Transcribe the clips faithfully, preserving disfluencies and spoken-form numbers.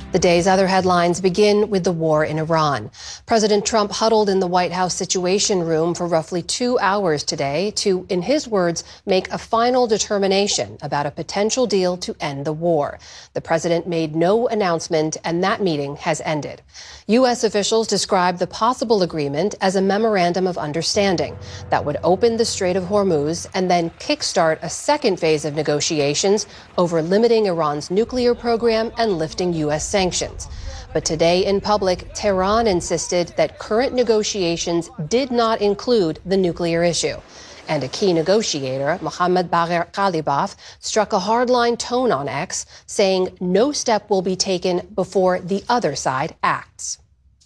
The day's other headlines begin with the war in Iran. President Trump huddled in the White House Situation Room for roughly two hours today to, in his words, make a final determination about a potential deal to end the war. The president made no announcement, and that meeting has ended. U S officials described the possible agreement as a memorandum of understanding that would open the Strait of Hormuz and then kickstart a second phase of negotiations over limiting Iran's nuclear program and lifting U S sanctions. Sanctions. But today in public, Tehran insisted that current negotiations did not include the nuclear issue. And a key negotiator, Mohammad Bagher Ghalibaf, struck a hardline tone on X, saying no step will be taken before the other side acts.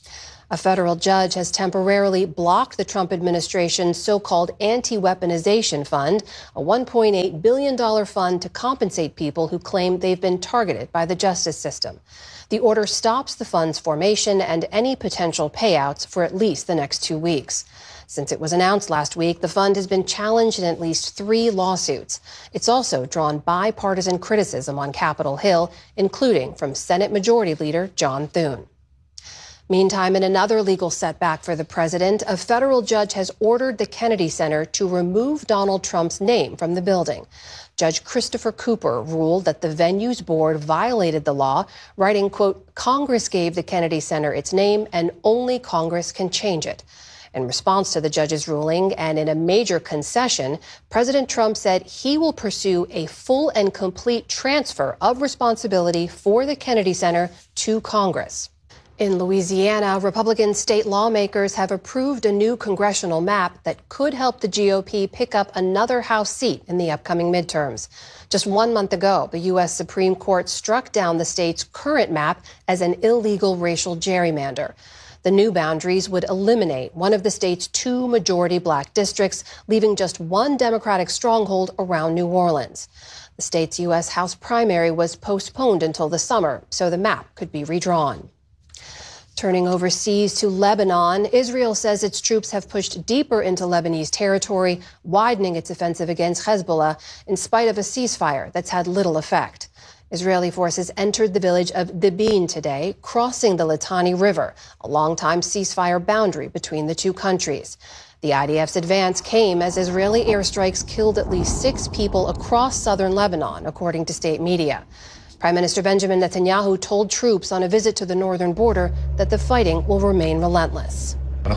A federal judge has temporarily blocked the Trump administration's so-called anti-weaponization fund, a one point eight billion dollars fund to compensate people who claim they've been targeted by the justice system. The order stops the fund's formation and any potential payouts for at least the next two weeks. Since it was announced last week, the fund has been challenged in at least three lawsuits. It's also drawn bipartisan criticism on Capitol Hill, including from Senate Majority Leader John Thune. Meantime, in another legal setback for the president, a federal judge has ordered the Kennedy Center to remove Donald Trump's name from the building. Judge Christopher Cooper ruled that the venue's board violated the law, writing, quote, Congress gave the Kennedy Center its name and only Congress can change it. In response to the judge's ruling and in a major concession, President Trump said he will pursue a full and complete transfer of responsibility for the Kennedy Center to Congress. In Louisiana, Republican state lawmakers have approved a new congressional map that could help the G O P pick up another House seat in the upcoming midterms. Just one month ago, the U S Supreme Court struck down the state's current map as an illegal racial gerrymander. The new boundaries would eliminate one of the state's two majority black districts, leaving just one Democratic stronghold around New Orleans. The state's U S House primary was postponed until the summer, so the map could be redrawn. Turning overseas to Lebanon, Israel says its troops have pushed deeper into Lebanese territory, widening its offensive against Hezbollah in spite of a ceasefire that's had little effect. Israeli forces entered the village of Dibin today, crossing the Litani River, a longtime ceasefire boundary between the two countries. The I D F's advance came as Israeli airstrikes killed at least six people across southern Lebanon, according to state media. Prime Minister Benjamin Netanyahu told troops on a visit to the northern border that the fighting will remain relentless.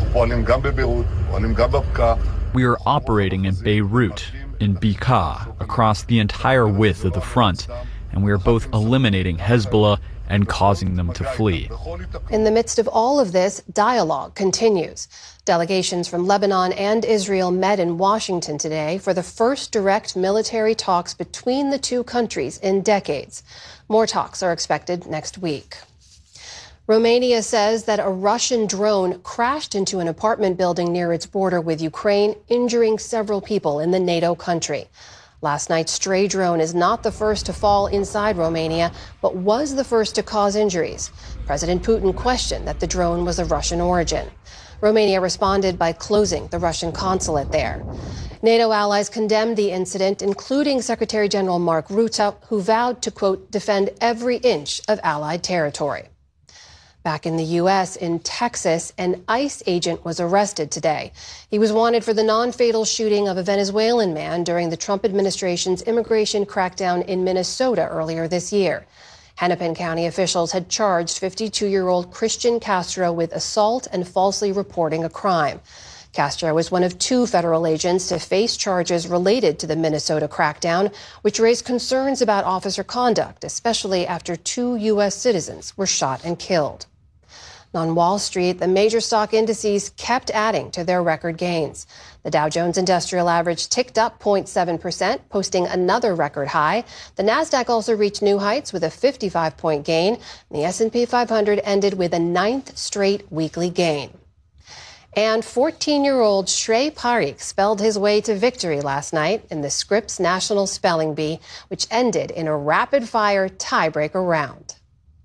We are operating in Beirut, in Bekaa, across the entire width of the front, and we are both eliminating Hezbollah and causing them to flee. In the midst of all of this, dialogue continues. Delegations from Lebanon and Israel met in Washington today for the first direct military talks between the two countries in decades. More talks are expected next week. Romania says that a Russian drone crashed into an apartment building near its border with Ukraine, injuring several people in the NATO country. Last night's stray drone is not the first to fall inside Romania, but was the first to cause injuries. President Putin questioned that the drone was of Russian origin. Romania responded by closing the Russian consulate there. NATO allies condemned the incident, including Secretary General Mark Rutte, who vowed to, quote, defend every inch of Allied territory. Back in the U S, in Texas, an ICE agent was arrested today. He was wanted for the non-fatal shooting of a Venezuelan man during the Trump administration's immigration crackdown in Minnesota earlier this year. Hennepin County officials had charged fifty-two-year-old Christian Castro with assault and falsely reporting a crime. Castro was one of two federal agents to face charges related to the Minnesota crackdown, which raised concerns about officer conduct, especially after two U S citizens were shot and killed. On Wall Street, the major stock indices kept adding to their record gains. The Dow Jones Industrial Average ticked up zero point seven percent, posting another record high. The Nasdaq also reached new heights with a fifty-five point gain. The S and P five hundred ended with a ninth straight weekly gain. And fourteen-year-old Shrey Parikh spelled his way to victory last night in the Scripps National Spelling Bee, which ended in a rapid-fire tiebreaker round.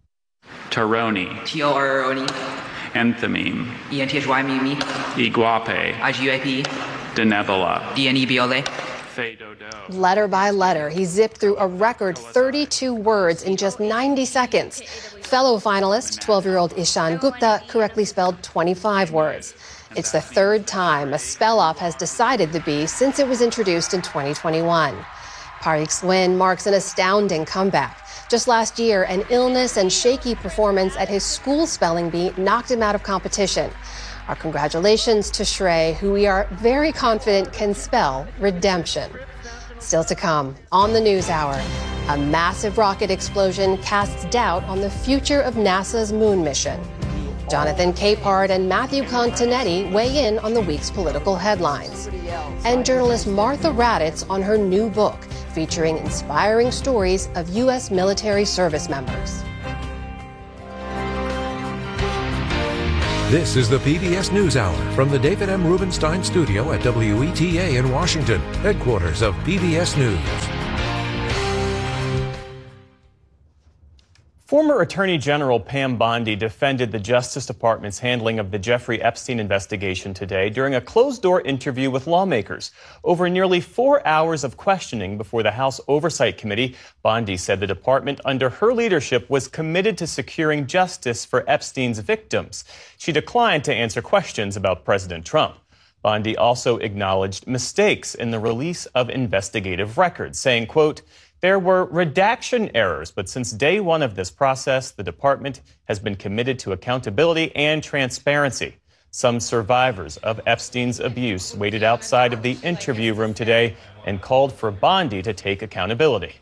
Taroni. T O R O N E. Enthymeme. E N T H Y M E M E. Iguape. I G U A P E. Denebola. D N E B L A. Letter by letter, he zipped through a record thirty-two words in just ninety seconds. Fellow finalist, twelve-year-old Ishan Gupta, correctly spelled twenty-five words. It's the third time a spell-off has decided the bee since it was introduced in twenty twenty-one. Parik's win marks an astounding comeback. Just last year, an illness and shaky performance at his school spelling bee knocked him out of competition. Our congratulations to Shrey, who we are very confident can spell redemption. Still to come on the NewsHour, a massive rocket explosion casts doubt on the future of NASA's moon mission. Jonathan Capehart and Matthew Continetti weigh in on the week's political headlines. And journalist Martha Raddatz on her new book, featuring inspiring stories of U S military service members. This is the P B S NewsHour from the David M. Rubenstein studio at W E T A in Washington, headquarters of P B S News. Former Attorney General Pam Bondi defended the Justice Department's handling of the Jeffrey Epstein investigation today during a closed-door interview with lawmakers. Over nearly four hours of questioning before the House Oversight Committee, Bondi said the department under her leadership was committed to securing justice for Epstein's victims. She declined to answer questions about President Trump. Bondi also acknowledged mistakes in the release of investigative records, saying, quote, "There were redaction errors, but since day one of this process, the department has been committed to accountability and transparency." Some survivors of Epstein's abuse waited outside of the interview room today and called for Bondi to take accountability.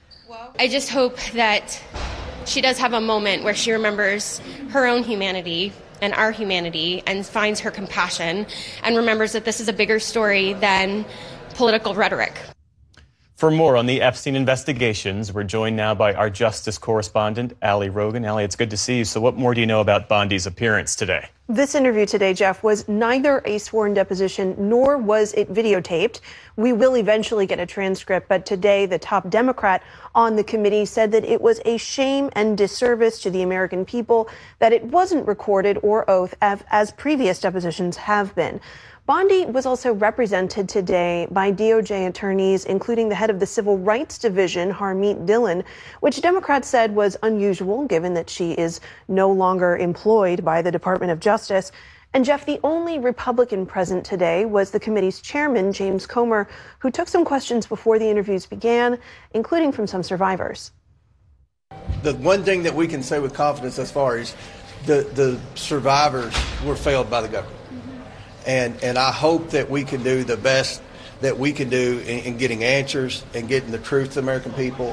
I just hope that she does have a moment where she remembers her own humanity and our humanity and finds her compassion and remembers that this is a bigger story than political rhetoric. For more on the Epstein investigations, we're joined now by our justice correspondent, Ali Rogan. Ali, it's good to see you. So what more do you know about Bondi's appearance today? This interview today, Jeff, was neither a sworn deposition nor was it videotaped. We will eventually get a transcript, but today the top Democrat on the committee said that it was a shame and disservice to the American people that it wasn't recorded or oath as previous depositions have been. Bondi was also represented today by D O J attorneys, including the head of the Civil Rights Division, Harmeet Dillon, which Democrats said was unusual given that she is no longer employed by the Department of Justice. And Jeff, the only Republican present today was the committee's chairman, James Comer, who took some questions before the interviews began, including from some survivors. The one thing that we can say with confidence as far as the, the survivors were failed by the government. And and I hope that we can do the best that we can do in, in getting answers and getting the truth to the American people.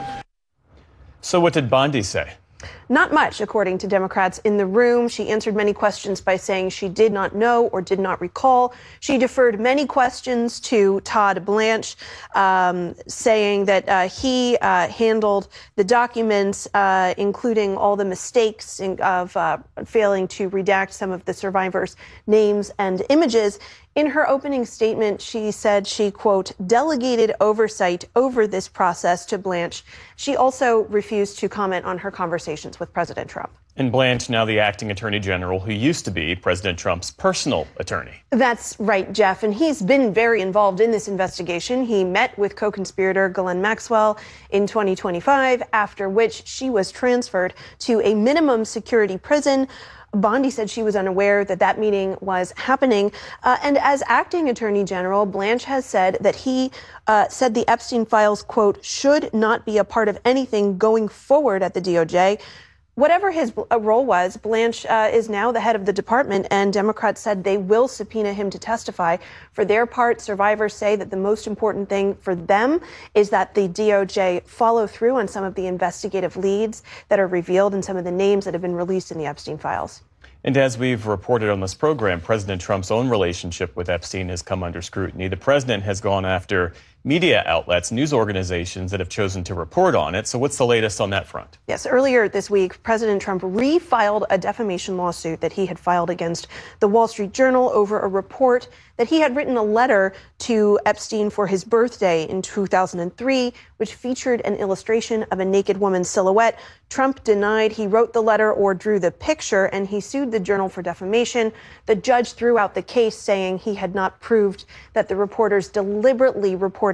So what did Bondi say? Not much, according to Democrats in the room. She answered many questions by saying she did not know or did not recall. She deferred many questions to Todd Blanche, um, saying that uh, he uh, handled the documents, uh, including all the mistakes in, of uh, failing to redact some of the survivors' names and images. In her opening statement, she said she, quote, delegated oversight over this process to Blanche. She also refused to comment on her conversations with President Trump. And Blanche, now the acting attorney general, who used to be President Trump's personal attorney. That's right, Jeff. And he's been very involved in this investigation. He met with co-conspirator Ghislaine Maxwell in twenty twenty-five, after which she was transferred to a minimum security prison. Bondi said she was unaware that that meeting was happening. Uh, and as acting attorney general, Blanche has said that he uh, said the Epstein files, quote, should not be a part of anything going forward at the D O J. Whatever his uh, role was, Blanche uh, is now the head of the department, and Democrats said they will subpoena him to testify. For their part, survivors say that the most important thing for them is that the D O J follow through on some of the investigative leads that are revealed and some of the names that have been released in the Epstein files. And as we've reported on this program, President Trump's own relationship with Epstein has come under scrutiny. The president has gone after media outlets, news organizations that have chosen to report on it. So what's the latest on that front? Yes, earlier this week, President Trump refiled a defamation lawsuit that he had filed against the Wall Street Journal over a report that he had written a letter to Epstein for his birthday in two thousand three, which featured an illustration of a naked woman's silhouette. Trump denied he wrote the letter or drew the picture, and he sued the Journal for defamation. The judge threw out the case, saying he had not proved that the reporters deliberately reported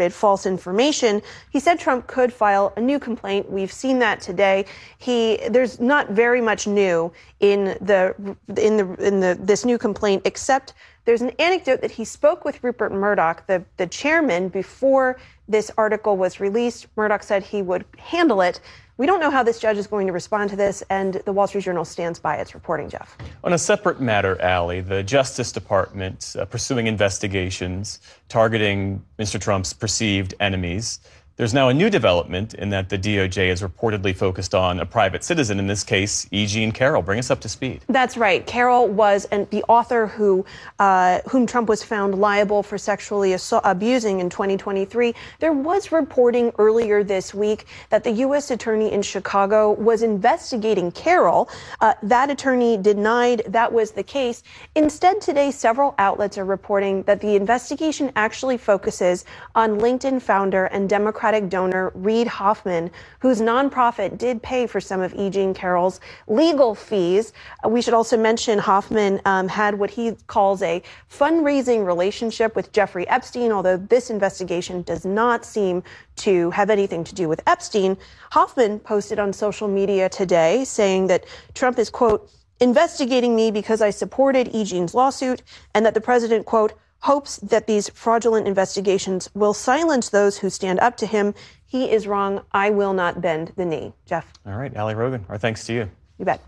reported false information. He said Trump could file a new complaint. We've seen that today. He there's not very much new in the in the in the this new complaint, except there's an anecdote that he spoke with Rupert Murdoch, the, the chairman, before this article was released. Murdoch said he would handle it. We don't know how this judge is going to respond to this, and the Wall Street Journal stands by its reporting, Jeff. On a separate matter, Allie, the Justice Department uh, pursuing investigations targeting Mister Trump's perceived enemies. There's now a new development in that the D O J is reportedly focused on a private citizen, in this case, E. Jean Carroll. Bring us up to speed. That's right. Carroll was an, the author who, uh, whom Trump was found liable for sexually assault, abusing in twenty twenty-three. There was reporting earlier this week that the U S attorney in Chicago was investigating Carroll. Uh, that attorney denied that was the case. Instead, today, several outlets are reporting that the investigation actually focuses on LinkedIn founder and Democratic donor Reid Hoffman, whose nonprofit did pay for some of E. Jean Carroll's legal fees. Uh, we should also mention Hoffman um, had what he calls a fundraising relationship with Jeffrey Epstein, although this investigation does not seem to have anything to do with Epstein. Hoffman posted on social media today saying that Trump is, quote, investigating me because I supported E. Jean's lawsuit, and that the president, quote, hopes that these fraudulent investigations will silence those who stand up to him. He is wrong. I will not bend the knee. Jeff. All right, Allie Rogan, our thanks to you. You bet.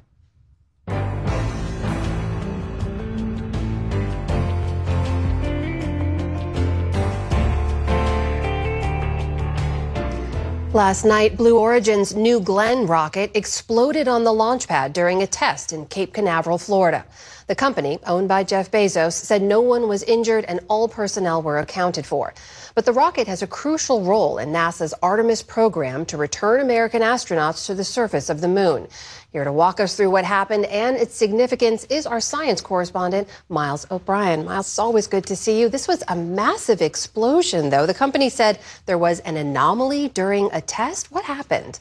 Last night, Blue Origin's New Glenn rocket exploded on the launch pad during a test in Cape Canaveral, Florida. The company, owned by Jeff Bezos, said no one was injured and all personnel were accounted for. But the rocket has a crucial role in NASA's Artemis program to return American astronauts to the surface of the moon. Here to walk us through what happened and its significance is our science correspondent, Miles O'Brien. Miles, it's always good to see you. This was a massive explosion, though. The company said there was an anomaly during a test. What happened?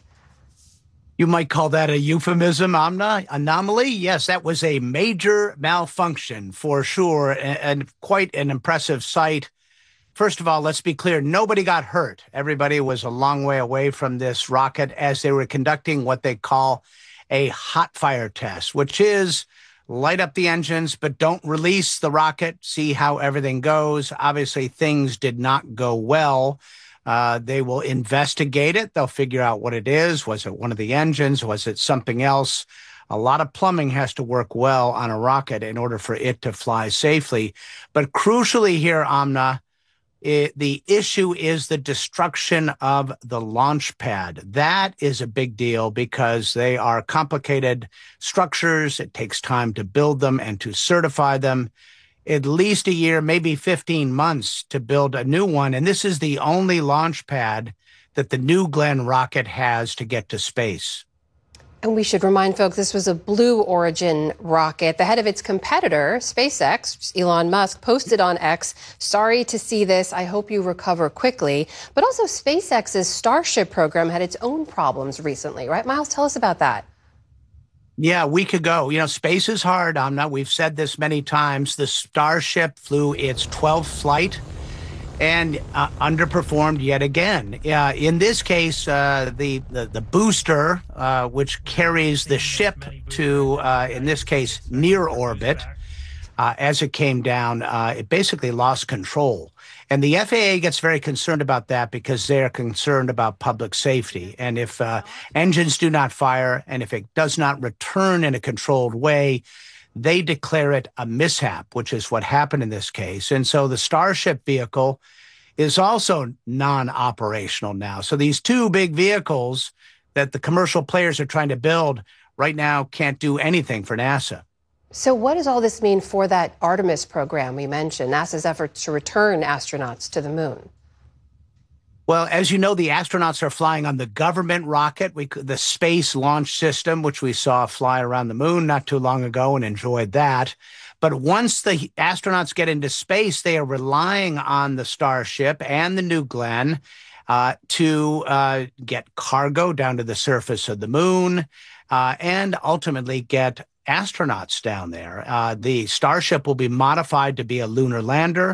You might call that a euphemism, Amna. Anomaly? Yes, that was a major malfunction for sure, and, and quite an impressive sight. First of all, let's be clear. Nobody got hurt. Everybody was a long way away from this rocket as they were conducting what they call a hot fire test, which is light up the engines, but don't release the rocket, see how everything goes. Obviously, things did not go well. Uh, they will investigate it. They'll figure out what it is. Was it one of the engines? Was it something else? A lot of plumbing has to work well on a rocket in order for it to fly safely. But crucially here, Amna, it, the issue is the destruction of the launch pad. That is a big deal because they are complicated structures. It takes time to build them and to certify them. At least a year, maybe fifteen months to build a new one. And this is the only launch pad that the New Glenn rocket has to get to space. And we should remind folks this was a Blue Origin rocket. The head of its competitor, SpaceX, Elon Musk, posted on X, sorry to see this. I hope you recover quickly. But also SpaceX's Starship program had its own problems recently, right? Miles, tell us about that. Yeah, a week ago. You know, space is hard, Amna. We've said this many times. The Starship flew its twelfth flight and uh, underperformed yet again. Uh, in this case, uh, the, the, the booster, uh, which carries the ship to, uh, in this case, near orbit, uh, as it came down, uh, it basically lost control. And the F A A gets very concerned about that because they're concerned about public safety. And if uh, engines do not fire and if it does not return in a controlled way, they declare it a mishap, which is what happened in this case. And so the Starship vehicle is also non-operational now. So these two big vehicles that the commercial players are trying to build right now can't do anything for NASA. So what does all this mean for that Artemis program we mentioned, NASA's efforts to return astronauts to the moon? Well, as you know, the astronauts are flying on the government rocket, we, the Space Launch System, which we saw fly around the moon not too long ago and enjoyed that. But once the astronauts get into space, they are relying on the Starship and the New Glenn uh, to uh, get cargo down to the surface of the moon uh, and ultimately get astronauts down there. Uh, the Starship will be modified to be a lunar lander,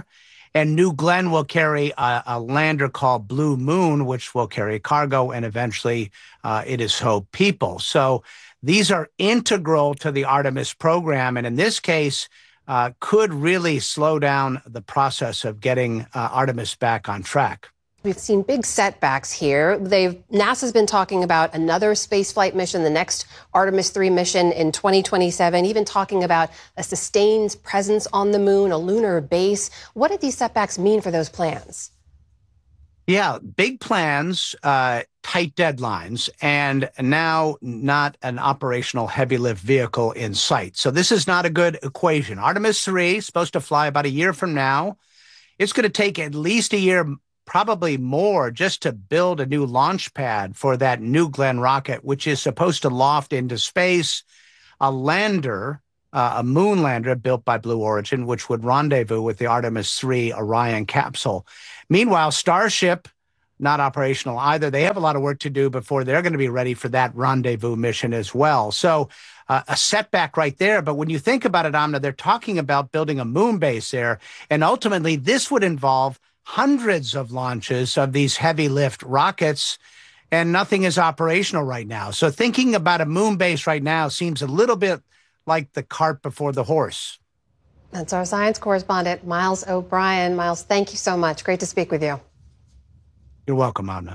And New Glenn will carry a, a lander called Blue Moon, which will carry cargo and eventually, uh, it is hoped, people. So these are integral to the Artemis program. And in this case, uh, could really slow down the process of getting uh, Artemis back on track. We've seen big setbacks here. They've NASA's been talking about another spaceflight mission, the next Artemis three mission in twenty twenty-seven, even talking about a sustained presence on the moon, a lunar base. What did these setbacks mean for those plans? Yeah, big plans, uh, tight deadlines, and now not an operational heavy lift vehicle in sight. So this is not a good equation. Artemis three, supposed to fly about a year from now. It's going to take at least a year, probably more, just to build a new launch pad for that New Glenn rocket, which is supposed to loft into space a lander, uh, a moon lander built by Blue Origin, which would rendezvous with the Artemis three Orion capsule. Meanwhile, Starship, not operational either. They have a lot of work to do before they're going to be ready for that rendezvous mission as well. So uh, a setback right there. But when you think about it, Amna, they're talking about building a moon base there. And ultimately, this would involve hundreds of launches of these heavy lift rockets, and nothing is operational right now. So thinking about a moon base right now seems a little bit like the cart before the horse. That's our science correspondent, Miles O'Brien. Miles, thank you so much. Great to speak with you. You're welcome, Amna.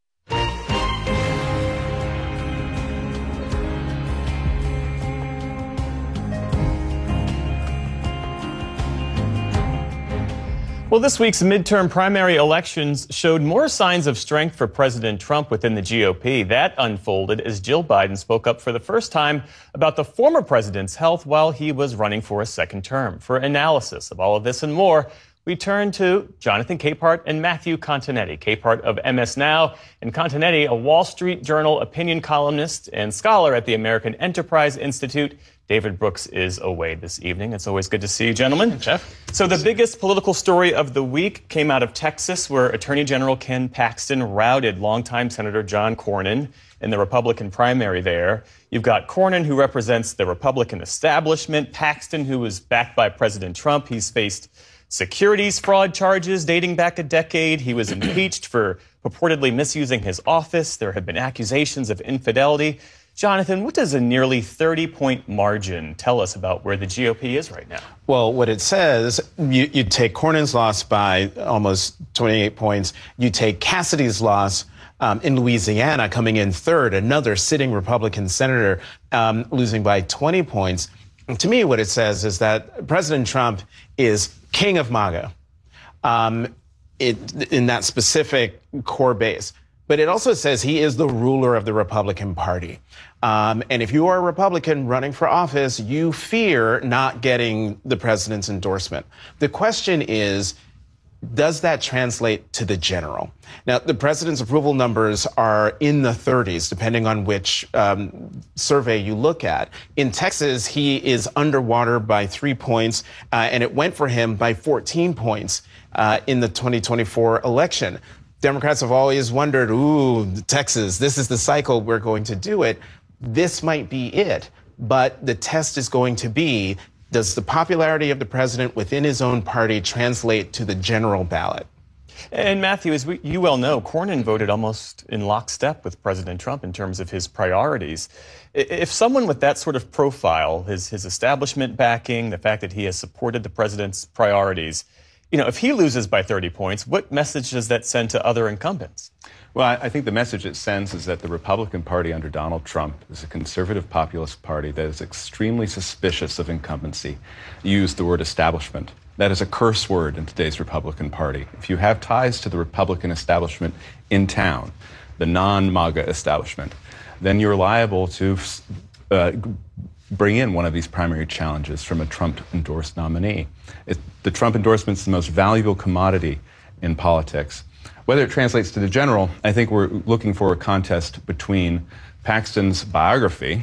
Well, this week's midterm primary elections showed more signs of strength for President Trump within the G O P. That unfolded as Jill Biden spoke up for the first time about the former president's health while he was running for a second term. For analysis of all of this and more, we turn to Jonathan Capehart and Matthew Continetti. Capehart of M S Now and Continetti, a Wall Street Journal opinion columnist and scholar at the American Enterprise Institute. David Brooks is away this evening. It's always good to see you, gentlemen. Jeff. So the biggest political story of the week came out of Texas, where Attorney General Ken Paxton routed longtime Senator John Cornyn in the Republican primary there. You've got Cornyn, who represents the Republican establishment, Paxton, who was backed by President Trump. He's faced securities fraud charges dating back a decade. He was impeached for purportedly misusing his office. There have been accusations of infidelity. Jonathan, what does a nearly thirty-point margin tell us about where the G O P is right now? Well, what it says, you, you take Cornyn's loss by almost twenty-eight points. You take Cassidy's loss um, in Louisiana, coming in third, another sitting Republican senator um, losing by twenty points. And to me, what it says is that President Trump is king of MAGA um, it, in that specific core base. But it also says he is the ruler of the Republican Party. Um, and if you are a Republican running for office, you fear not getting the president's endorsement. The question is, does that translate to the general? Now, the president's approval numbers are in the thirties, depending on which um, survey you look at. In Texas, he is underwater by three points, uh, and it went for him by fourteen points uh, in the twenty twenty-four election. Democrats have always wondered, ooh, Texas, this is the cycle we're going to do it. This might be it. But the test is going to be, does the popularity of the president within his own party translate to the general ballot? And Matthew, as we, you well know, Cornyn voted almost in lockstep with President Trump in terms of his priorities. If someone with that sort of profile, his, his establishment backing, the fact that he has supported the president's priorities, you know, if he loses by thirty points, what message does that send to other incumbents? Well, I think the message it sends is that the Republican Party under Donald Trump is a conservative populist party that is extremely suspicious of incumbency. You used the word establishment. That is a curse word in today's Republican Party. If you have ties to the Republican establishment in town, the non-MAGA establishment, then you're liable to uh, bring in one of these primary challenges from a Trump-endorsed nominee. It, the Trump endorsement is the most valuable commodity in politics. Whether it translates to the general, I think we're looking for a contest between Paxton's biography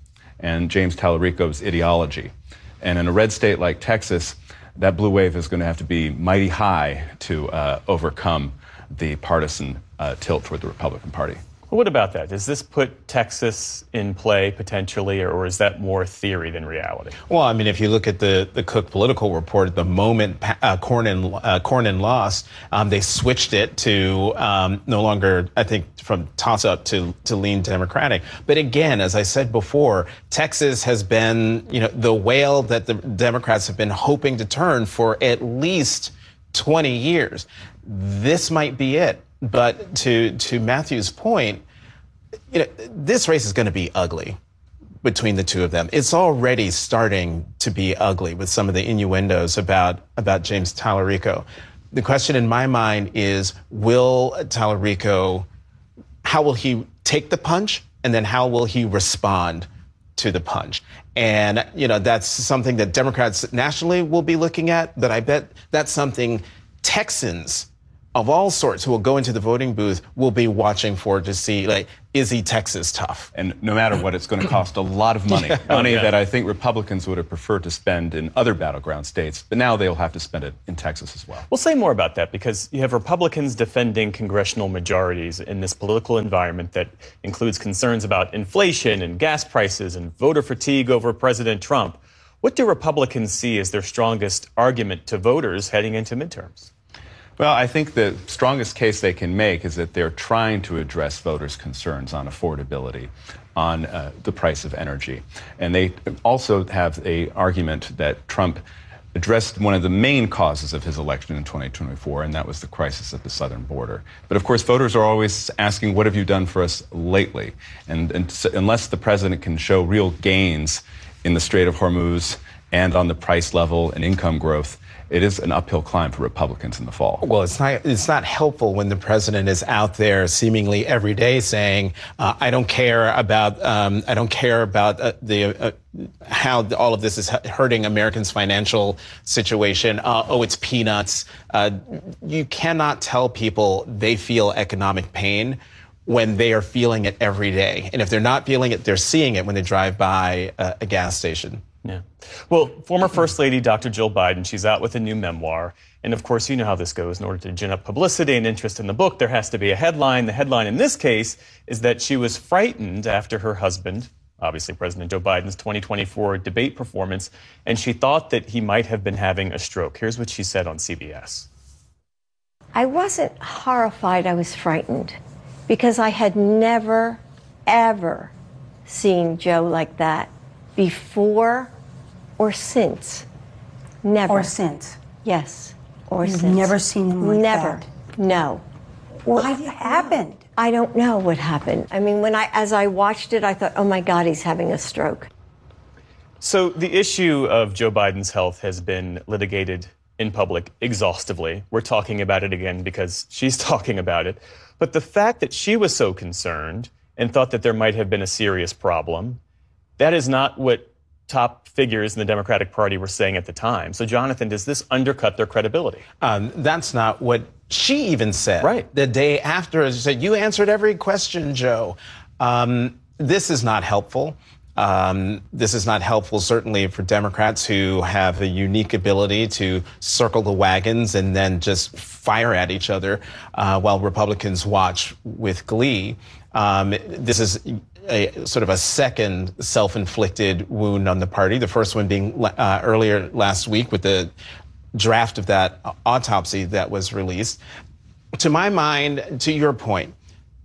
and James Tallarico's ideology. And in a red state like Texas, that blue wave is going to have to be mighty high to uh, overcome the partisan uh, tilt toward the Republican Party. What about that? Does this put Texas in play potentially, or, or is that more theory than reality? Well, I mean, if you look at the, the Cook political report, at the moment uh, Cornyn, uh, Cornyn lost, um, they switched it to um, no longer, I think, from toss-up to, to lean Democratic. But again, as I said before, Texas has been, you know, the whale that the Democrats have been hoping to turn for at least twenty years. This might be it. But to to Matthew's point, you know, this race is going to be ugly between the two of them. It's already starting to be ugly with some of the innuendos about about James Tallarico. The question in my mind is, will Tallarico, how will he take the punch, and then how will he respond to the punch? And, you know, that's something that Democrats nationally will be looking at, but I bet that's something Texans of all sorts who will go into the voting booth will be watching for to see, like, is he Texas tough? And no matter what, it's going to cost a lot of money. Yeah. Money Oh, yeah. that I think Republicans would have preferred to spend in other battleground states, but now they'll have to spend it in Texas as well. We'll say more about that because you have Republicans defending congressional majorities in this political environment that includes concerns about inflation and gas prices and voter fatigue over President Trump. What do Republicans see as their strongest argument to voters heading into midterms? Well, I think the strongest case they can make is that they're trying to address voters' concerns on affordability, on uh, the price of energy. And they also have an argument that Trump addressed one of the main causes of his election in twenty twenty-four, and that was the crisis at the southern border. But of course, voters are always asking, what have you done for us lately? And, and so unless the president can show real gains in the Strait of Hormuz and on the price level and income growth, it is an uphill climb for Republicans in the fall. Well, it's not it's not helpful when the president is out there seemingly every day saying, uh, "I don't care about um, I don't care about uh, the uh, how all of this is hurting Americans' financial situation. Uh, oh, it's peanuts." Uh, you cannot tell people they feel economic pain when they are feeling it every day, and if they're not feeling it, they're seeing it when they drive by a, a gas station. Yeah. Well, former First Lady Doctor Jill Biden, she's out with a new memoir. And of course, you know how this goes. In order to gin up publicity and interest in the book, there has to be a headline. The headline in this case is that she was frightened after her husband, obviously President Joe Biden's twenty twenty-four debate performance, and she thought that he might have been having a stroke. Here's what she said on C B S. I wasn't horrified. I was frightened because I had never, ever seen Joe like that before or since. Never. Or since. Yes. Or You've since. never seen him like never. that? No. What happened? I don't know what happened. I mean, when I, as I watched it, I thought, oh my God, he's having a stroke. So the issue of Joe Biden's health has been litigated in public exhaustively. We're talking about it again because she's talking about it. But the fact that she was so concerned and thought that there might have been a serious problem, that is not what top figures in the Democratic Party were saying at the time. So, Jonathan, does this undercut their credibility? Um, that's not what she even said. Right. The day after, she said, you answered every question, Joe. Um, this is not helpful. Um, this is not helpful, certainly, for Democrats who have a unique ability to circle the wagons and then just fire at each other uh, while Republicans watch with glee. Um, this is a sort of a second self-inflicted wound on the party. The first one being uh, earlier last week with the draft of that autopsy that was released. To my mind, to your point,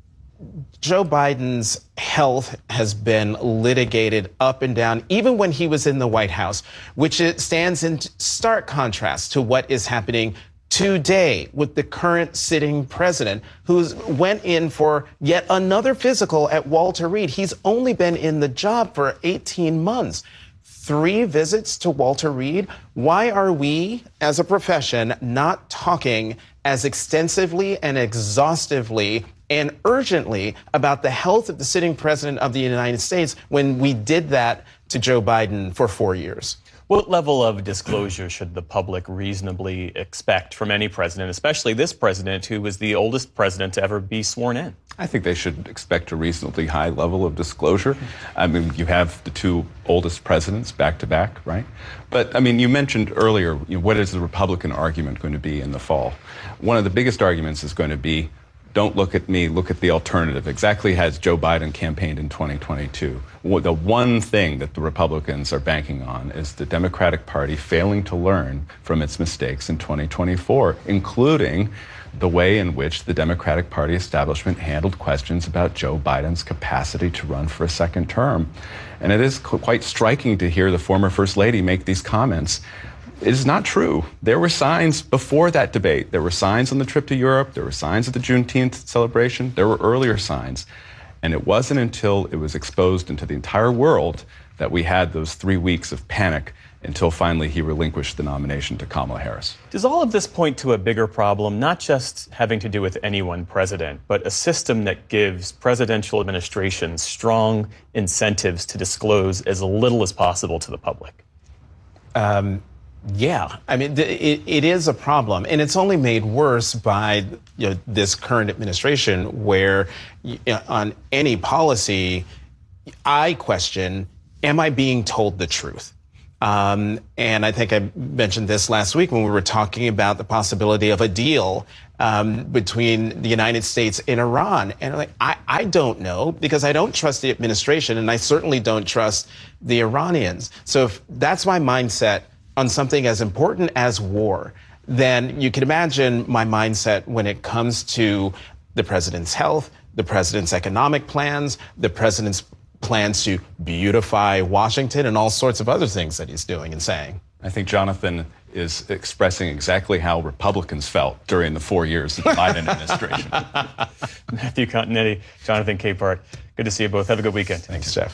Joe Biden's health has been litigated up and down, even when he was in the White House, which it stands in stark contrast to what is happening today with the current sitting president, who went in for yet another physical at Walter Reed. He's only been in the job for eighteen months. Three visits to Walter Reed. Why are we, as a profession, not talking as extensively and exhaustively and urgently about the health of the sitting president of the United States when we did that to Joe Biden for four years? What level of disclosure should the public reasonably expect from any president, especially this president, who was the oldest president to ever be sworn in? I think they should expect a reasonably high level of disclosure. I mean, you have the two oldest presidents back to back, right? But, I mean, you mentioned earlier, you know, what is the Republican argument going to be in the fall? One of the biggest arguments is going to be, don't look at me, look at the alternative. Exactly as Joe Biden campaigned in twenty twenty-two. The one thing that the Republicans are banking on is the Democratic Party failing to learn from its mistakes in twenty twenty-four, including the way in which the Democratic Party establishment handled questions about Joe Biden's capacity to run for a second term. And it is quite striking to hear the former First Lady make these comments. It is not true. There were signs before that debate. There were signs on the trip to Europe. There were signs at the Juneteenth celebration. There were earlier signs. And it wasn't until it was exposed into the entire world that we had those three weeks of panic until finally he relinquished the nomination to Kamala Harris. Does all of this point to a bigger problem, not just having to do with any one president, but a system that gives presidential administrations strong incentives to disclose as little as possible to the public? Um, yeah, I mean, it, it is a problem, and it's only made worse by you know, this current administration where you know, on any policy, I question, am I being told the truth? Um, and I think I mentioned this last week when we were talking about the possibility of a deal um, between the United States and Iran. And like, I, I don't know because I don't trust the administration and I certainly don't trust the Iranians. So if that's my mindset on something as important as war, then you can imagine my mindset when it comes to the president's health, the president's economic plans, the president's plans to beautify Washington and all sorts of other things that he's doing and saying. I think Jonathan is expressing exactly how Republicans felt during the four years of the Biden administration. Matthew Continetti, Jonathan Capehart, good to see you both. Have a good weekend. Thanks, Jeff.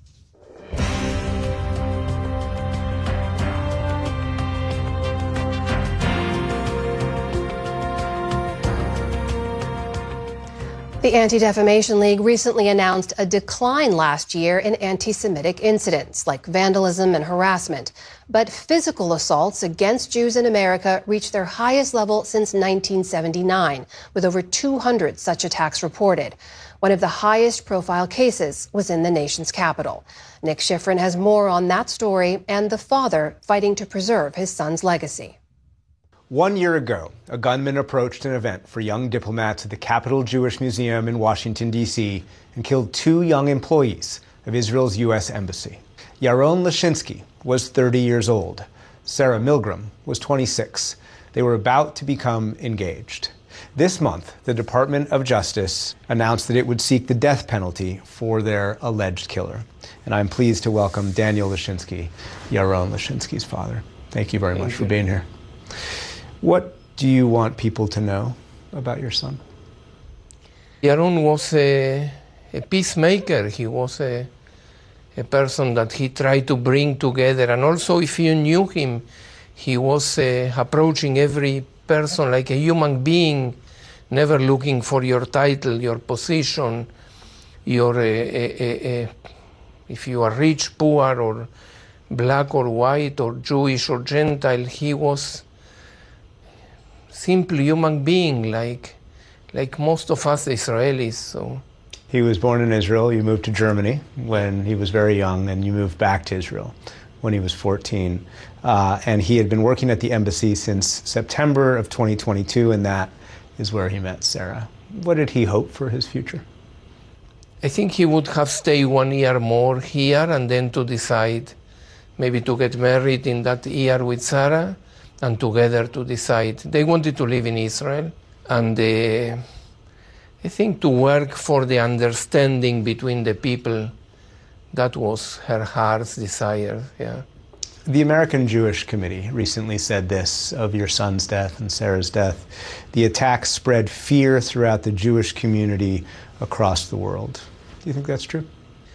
The Anti-Defamation League recently announced a decline last year in anti-Semitic incidents like vandalism and harassment. But physical assaults against Jews in America reached their highest level since nineteen seventy-nine, with over two hundred such attacks reported. One of the highest profile cases was in the nation's capital. Nick Schifrin has more on that story and the father fighting to preserve his son's legacy. One year ago, a gunman approached an event for young diplomats at the Capitol Jewish Museum in Washington, D C, and killed two young employees of Israel's U S Embassy. Yaron Lashinsky was thirty years old. Sarah Milgram was twenty-six. They were about to become engaged. This month, the Department of Justice announced that it would seek the death penalty for their alleged killer. And I'm pleased to welcome Daniel Lashinsky, Yaron Lashinsky's father. Thank you very Thank much you. for being here. What do you want people to know about your son? Yaron was a, a peacemaker. He was a, a person that he tried to bring together. And also, if you knew him, he was uh, approaching every person like a human being, never looking for your title, your position, your, uh, uh, uh, if you are rich, poor, or black or white, or Jewish or Gentile. He was simply human being, like like most of us Israelis. So he was born in Israel. You moved to Germany when he was very young, and you moved back to Israel when he was fourteen. Uh, and he had been working at the embassy since September of twenty twenty-two, and that is where he met Sarah. What did he hope for his future? I think he would have stayed one year more here and then to decide maybe to get married in that year with Sarah, and together to decide. They wanted to live in Israel, and uh, I think to work for the understanding between the people. That was her heart's desire, yeah. The American Jewish Committee recently said this of your son's death and Sarah's death. The attacks spread fear throughout the Jewish community across the world. Do you think that's true?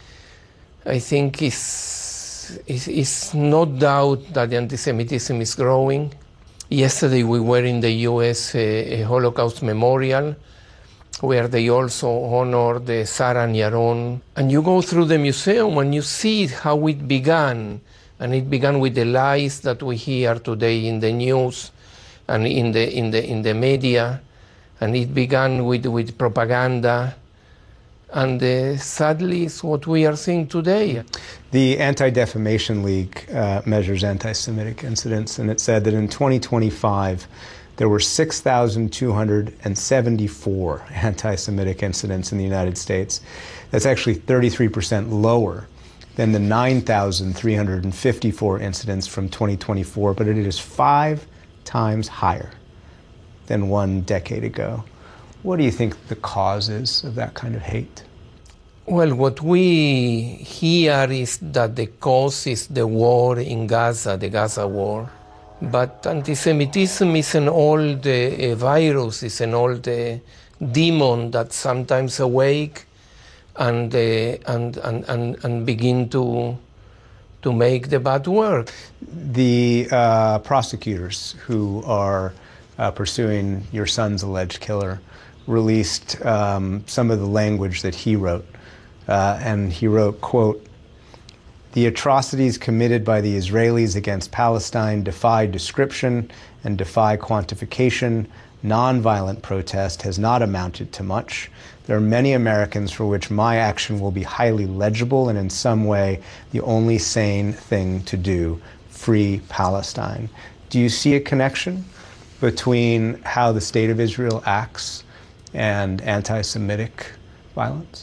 I think it's, it's, it's no doubt that the anti-Semitism is growing. Yesterday we were in the U S a, a Holocaust memorial where they also honored uh, Sarah and Yaron. And you go through the museum and you see how it began. And it began with the lies that we hear today in the news and in the, in the, in the media. And it began with, with propaganda. And uh, sadly, it's what we are seeing today. The Anti-Defamation League uh, measures anti-Semitic incidents, and it said that in twenty twenty-five, there were six thousand two hundred seventy-four anti-Semitic incidents in the United States. That's actually thirty-three percent lower than the nine thousand three hundred fifty-four incidents from twenty twenty-four, but it is five times higher than one decade ago. What do you think the cause is of that kind of hate? Well, what we hear is that the cause is the war in Gaza, the Gaza war. But anti-Semitism is an old uh, virus, is an old uh, demon that sometimes awake and, uh, and, and, and, and begin to, to make the bad work. The uh, prosecutors who are uh, pursuing your son's alleged killer released um, some of the language that he wrote. Uh, and he wrote, quote, "The atrocities committed by the Israelis against Palestine defy description and defy quantification. Nonviolent protest has not amounted to much. There are many Americans for which my action will be highly legible and in some way the only sane thing to do. Free Palestine." Do you see a connection between how the state of Israel acts and anti-Semitic violence?